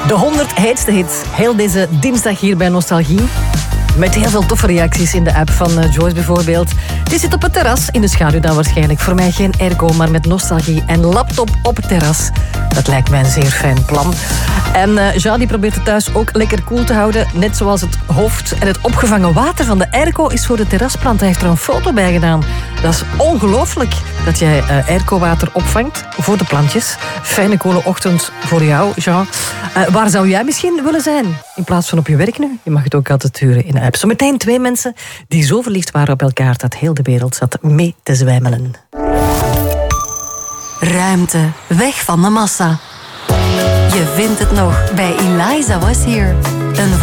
De 100 heetste hits. Heel deze dinsdag hier bij Nostalgie. Met heel veel toffe reacties in de app van Joyce bijvoorbeeld. Die zit op het terras, in de schaduw dan waarschijnlijk. Voor mij geen airco, maar met nostalgie en laptop op het terras. Dat lijkt mij een zeer fijn plan. En Jean die probeert het thuis ook lekker koel te houden. Net zoals het hoofd en het opgevangen water van de airco is voor de terrasplant. Hij heeft er een foto bij gedaan. Dat is ongelooflijk dat jij airco-water opvangt voor de plantjes. Fijne koele ochtend voor jou, Jean. Waar zou jij misschien willen zijn? In plaats van op je werk nu? Je mag het ook altijd sturen in de app. Zometeen 2 mensen die zo verliefd waren op elkaar dat heel de wereld zat mee te zwijmelen. Ruimte, weg van de massa. Je vindt het nog bij Eliza Was Here. Een